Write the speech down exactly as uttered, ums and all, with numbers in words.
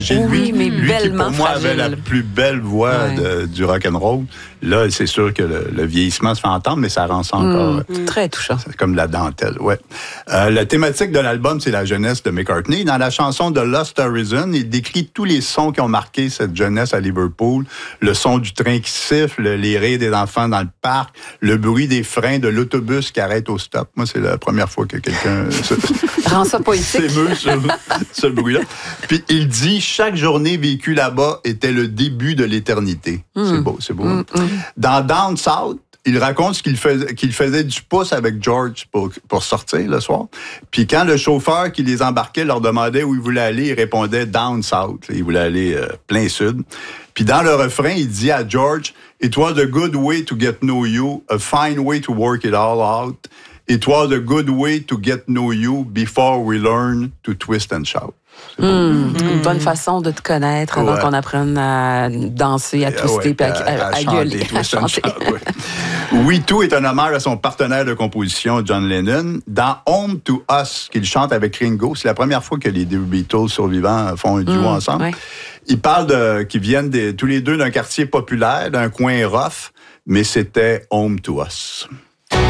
J'ai oui, lui, mais lui bellement qui, pour moi, fragile. avait la plus belle voix ouais. de, du rock'n'roll. Là, c'est sûr que le, le vieillissement se fait entendre, mais ça rend ça encore... Mmh, euh, très touchant. C'est comme de la dentelle, ouais. Euh, la thématique de l'album, c'est la jeunesse de McCartney. Dans la chanson de Lost Horizon, il décrit tous les sons qui ont marqué cette jeunesse à Liverpool. Le son du train qui siffle, les rires des enfants dans le parc, le bruit des freins de l'autobus qui arrête au stop. Moi, c'est la première fois que quelqu'un... Rend ça poétique. s'émeut sur ce bruit-là. Puis il dit, chaque journée vécue là-bas était le début de l'éternité. Mmh. C'est beau, c'est beau. Mmh, hein? Mmh. Dans Down South, il raconte qu'il faisait, qu'il faisait du pouce avec George pour, pour sortir le soir. Puis quand le chauffeur qui les embarquait leur demandait où ils voulaient aller, il répondait Down South. Il voulait aller euh, plein sud. Puis dans le refrain, il dit à George, It was a good way to get know you, a fine way to work it all out. It was a good way to get know you before we learn to twist and shout. Mmh, mmh. Une bonne façon de te connaître avant ouais. qu'on apprenne à danser, à twister, ouais, puis à, à, à, à chanter, gueuler, à chanter. Ouais. We Too est un hommage à son partenaire de composition, John Lennon. Dans Home to Us, qu'il chante avec Ringo, c'est la première fois que les deux Beatles survivants font un duo mmh, ensemble. Ouais. Ils parlent de, qu'ils viennent des, tous les deux d'un quartier populaire, d'un coin rough, mais c'était Home to Us.